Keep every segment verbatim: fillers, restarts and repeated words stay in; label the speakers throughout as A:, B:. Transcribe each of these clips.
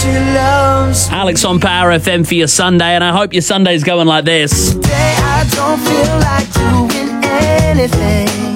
A: Alex on Power F M for your Sunday, and I hope your Sunday's going like this.
B: Today I don't feel like doing anything.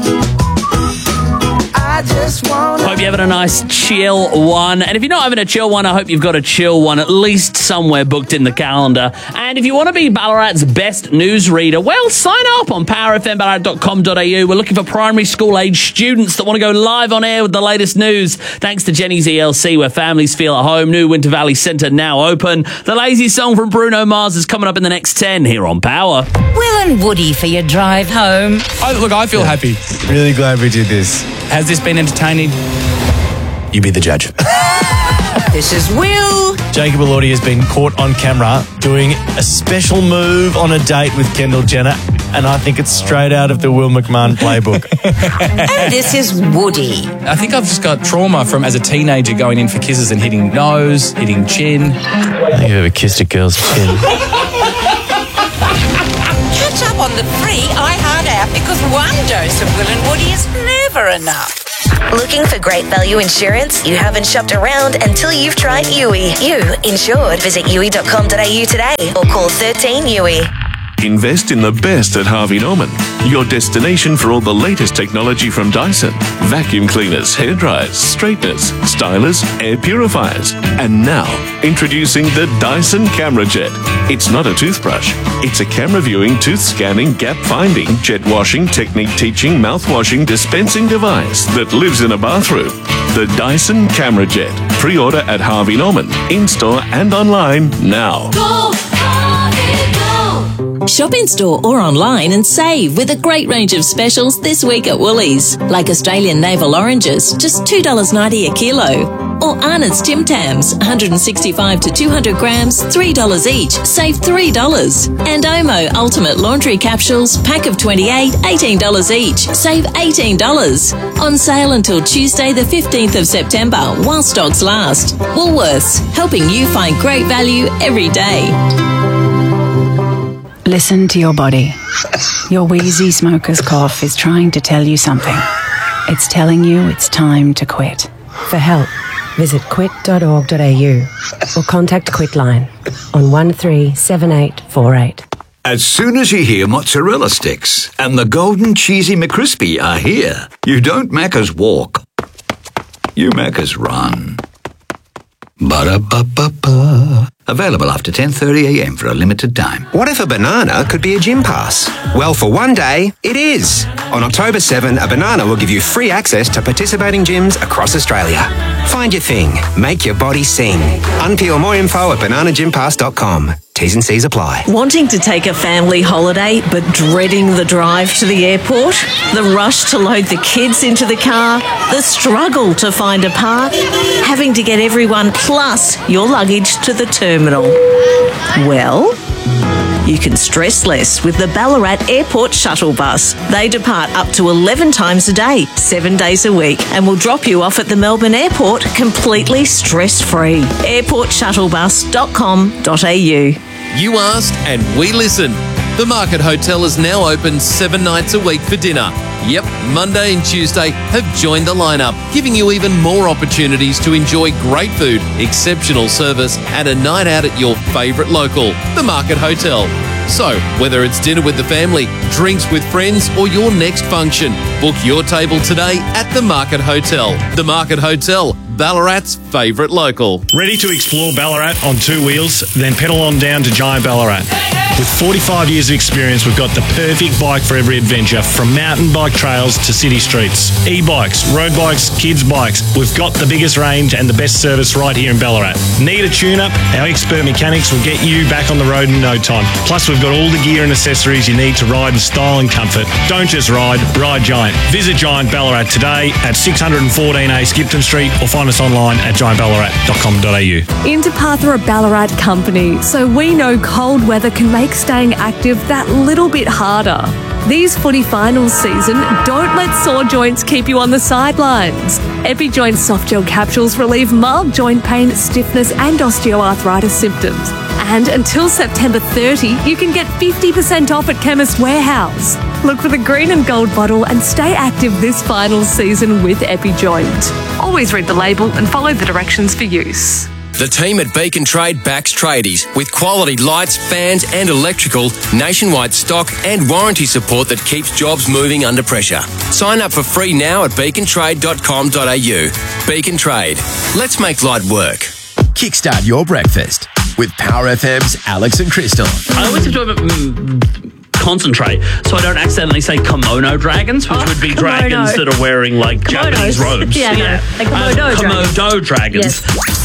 B: I just want
A: Hope you're having a nice chill one. And if you're not having a chill one, I hope you've got a chill one at least somewhere booked in the calendar. And if you want to be Ballarat's best news reader, well, sign up on power f m ballarat dot com dot a u. We're looking for primary school age students that want to go live on air with the latest news. Thanks to Jenny's E L C, where families feel at home. New Winter Valley Centre now open. The Lazy Song from Bruno Mars is coming up in the next ten here on Power.
C: Will and Woody for your drive home.
D: I, look, I feel yeah. happy.
E: Really glad we did this.
D: Has this been entertaining? You be the judge.
C: This is Will.
E: Jacob Elordi has been caught on camera doing a special move on a date with Kendall Jenner, and I think it's straight out of the Will McMahon playbook.
C: And this is Woody.
D: I think I've just got trauma from as a teenager going in for kisses and hitting nose, hitting chin.
E: I think you've ever kissed a girl's chin.
C: Catch up on the free iHeart app because one dose of Will and Woody is never enough.
F: Looking for great value insurance? You haven't shopped around until you've tried U I. You insured. Visit u i dot com dot a u today or call thirteen U I.
G: Invest in the best at Harvey Norman, your destination for all the latest technology from Dyson. Vacuum cleaners, hairdryers, straighteners, stylers, air purifiers. And now, introducing the Dyson Camera Jet. It's not a toothbrush. It's a camera viewing, tooth scanning, gap finding, jet washing, technique teaching, mouth washing, dispensing device that lives in a bathroom. The Dyson Camera Jet. Pre-order at Harvey Norman, in-store and online now.
H: Go, Harvey, go!
I: Shop in store or online and save with a great range of specials this week at Woolies, like Australian navel oranges, just two dollars ninety a kilo. Or Arnott's Tim Tams, one sixty-five to two hundred grams, three dollars each, save three dollars. And Omo Ultimate Laundry Capsules, pack of twenty-eight, eighteen dollars each, save eighteen dollars. On sale until Tuesday the fifteenth of September, while stocks last. Woolworths, helping you find great value every day.
J: Listen to your body. Your wheezy smoker's cough is trying to tell you something. It's telling you it's time to quit.
K: For help, visit quit dot org dot a u or contact Quitline on one three seven eight four eight.
L: As soon as you hear mozzarella sticks and the golden cheesy McCrispy are here, you don't Macca's walk, you Macca's run. Ba-da-ba-ba-ba. Available after ten thirty a m for a limited time.
M: What if a banana could be a gym pass? Well, for one day, it is. On October seventh, a banana will give you free access to participating gyms across Australia. Find your thing. Make your body sing. Unpeel more info at banana gym pass dot com. T's and C's apply.
N: Wanting to take a family holiday but dreading the drive to the airport? The rush to load the kids into the car? The struggle to find a park? Having to get everyone plus your luggage to the terminal? Well, you can stress less with the Ballarat Airport Shuttle Bus. They depart up to eleven times a day, seven days a week, and will drop you off at the Melbourne Airport completely stress-free. airport shuttle bus dot com dot a u.
O: You asked and we listened. The Market Hotel is now open seven nights a week for dinner. Yep, Monday and Tuesday have joined the lineup, giving you even more opportunities to enjoy great food, exceptional service, and a night out at your favourite local, the Market Hotel. So, whether it's dinner with the family, drinks with friends, or your next function, book your table today at the Market Hotel. The Market Hotel, Ballarat's favourite local.
P: Ready to explore Ballarat on two wheels? Then pedal on down to Giant Ballarat. With forty-five years of experience, we've got the perfect bike for every adventure, from mountain bike trails to city streets. E-bikes, road bikes, kids bikes. We've got the biggest range and the best service right here in Ballarat. Need a tune-up? Our expert mechanics will get you back on the road in no time. Plus, we've got all the gear and accessories you need to ride in style and comfort. Don't just ride, ride Giant. Visit Giant Ballarat today at six fourteen A Skipton Street or find us online at giant ballarat dot com dot a u.
Q: Interpath are a Ballarat company, so we know cold weather can make staying active that little bit harder. These footy finals season, don't let sore joints keep you on the sidelines. EpiJoint soft gel capsules relieve mild joint pain, stiffness and osteoarthritis symptoms. And until September thirtieth, you can get fifty percent off at Chemist Warehouse. Look for the green and gold bottle and stay active this finals season with EpiJoint. Always read the label and follow the directions for use.
R: The team at Beacon Trade backs tradies with quality lights, fans and electrical, nationwide stock and warranty support that keeps jobs moving under pressure. Sign up for free now at beacon trade dot com dot a u. Beacon Trade. Let's make light work.
S: Kickstart your breakfast with Power F M's Alex and Crystal.
A: I always have to mm, concentrate so I don't accidentally say kimono dragons, which
Q: Oh,
A: would be
Q: kimono.
A: dragons that are wearing like
Q: Kimonos.
A: Japanese robes.
Q: Yeah, no, like Komodo
A: Uh,
Q: dragons.
A: Komodo dragons.
Q: Yes.